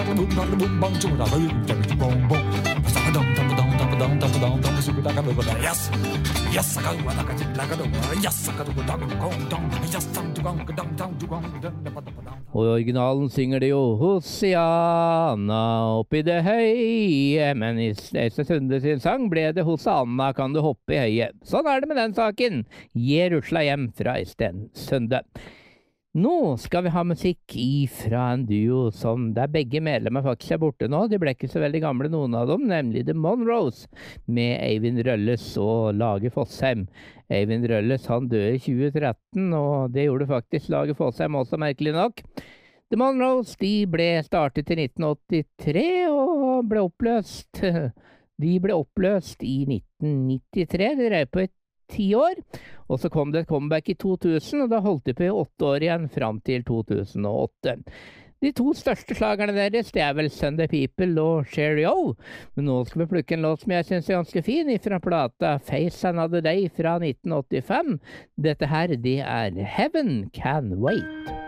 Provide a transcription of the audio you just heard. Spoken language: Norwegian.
Og i originalen synger de jo Hosianna oppi det høye, men i Øystein Sunde sin sang ble det Hosanna kan du hoppe i høye. Sånn er det med den saken. Jerusalem fra Øystein Sunde. Nå skal vi ha musikk fra en duo som der begge medlemmer faktisk er borte nå. De ble ikke så veldig gamle, noen av dem, nemlig The Monroes, med Eivind Rølles og Lage Fossheim. Eivind Rølles, han døde i 2013, og det gjorde faktisk Lage Fossheim også, merkelig nok. The Monroes, de ble startet i 1983 og ble oppløst. De ble oppløst i 1993, de drev på 10 år, og så kom det et comeback i 2000, og da holdt de på i 8 år igjen fram til 2008. De 2 største slagerne deres, det er vel Sunday People og Cheerio, men nå skal vi plukke en låt som jeg synes er ganske fin fra plata Face Another Day fra 1985. Dette her, det er Heaven Can Wait.